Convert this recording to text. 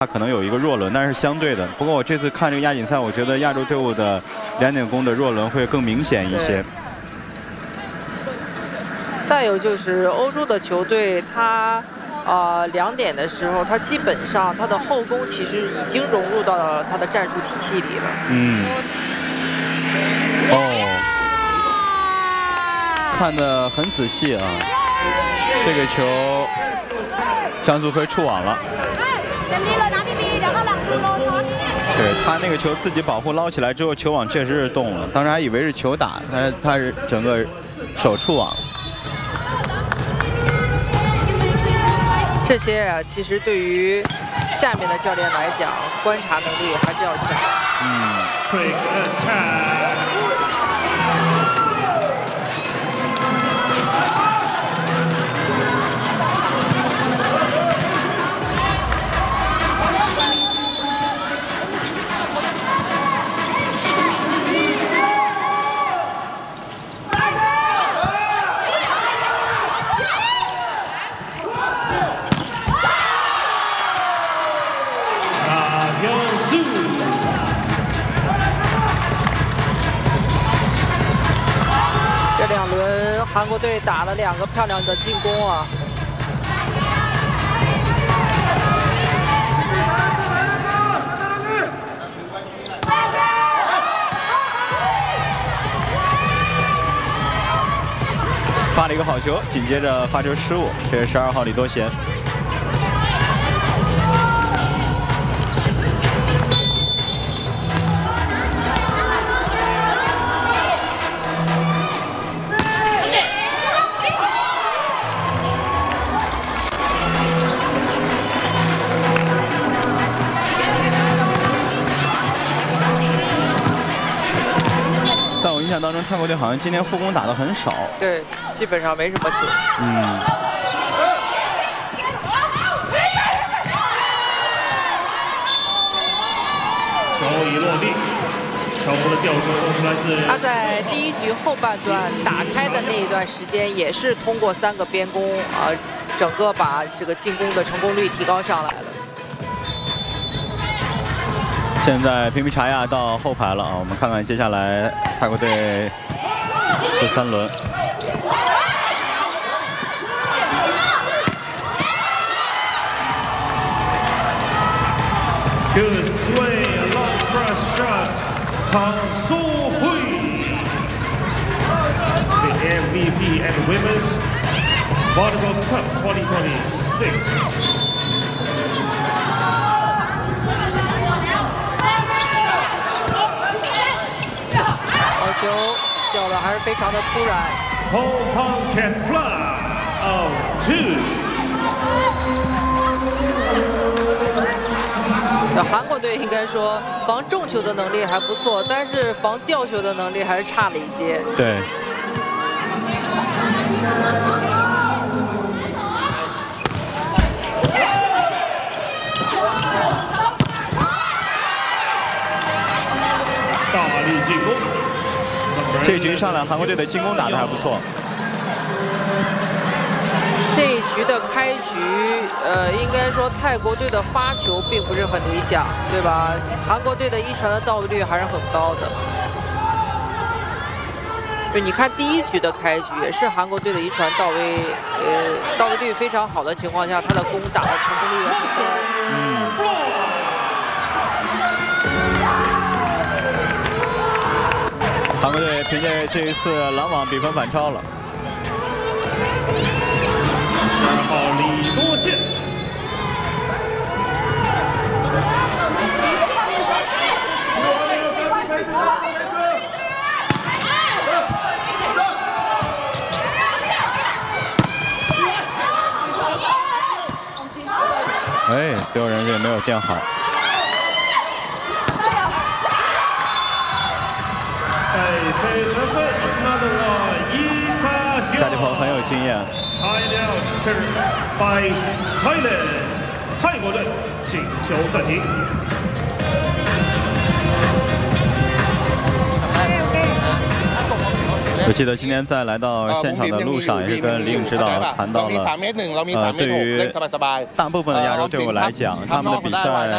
他可能有一个弱轮，但是相对的。不过我这次看这个亚锦赛，我觉得亚洲队伍的2点弓的弱轮会更明显一些。 再有就是欧洲的球队，他2点的时候，他基本上他的后弓其实已经融入到了他的战术体系里了。 看得很仔细啊，这个球张祖辉触网了。对他那个球自己保护捞起来之后，球网确实是动了，当时还以为是球打，但是他是整个手触网。 这些啊，其实对于下面的教练来讲，观察能力还是要强。这2轮韩国队打了2个漂亮的进攻啊！ 发了一个好球，紧接着发球失误，这是12号李多贤。在我印象当中，泰国队好像今天副攻打得很少。 对，基本上没什么球。 球已落地，球的吊球都是来自。 他在第1局后半段打开的那一段时间，也是通过3个边攻啊，整个把这个进攻的成功率提高上来了。 现在平皮查亚到后排了啊，我们看看接下来泰国队第3轮。 Good swing, long press shot, Kang So-hui, the MVP and Women's Volleyball Cup 2026. 球掉的还是非常的突然。 Hong Kong can fly out 2. 韩国队应该说防重球的能力还不错，但是防吊球的能力还是差了一些。 对。 大力进攻。 这一局上来，韩国队的进攻打得还不错。 这一局的开局，应该说泰国队的发球并不是很理想，对吧？韩国队的1传的到位率还是很高的。就你看第1局的开局，也是韩国队的1传到位率非常好的情况下，他的攻打的成功率也很高。 韩国队凭借这一次拦网比分反超了。 12号李多宪。 哎，最后人也没有垫好。贾立鹏很有经验。 泰国队请求暂停。 我记得今天在来到现场的路上，也是跟李颖指导谈到了，对于大部分的亚洲队伍来讲，他们的比赛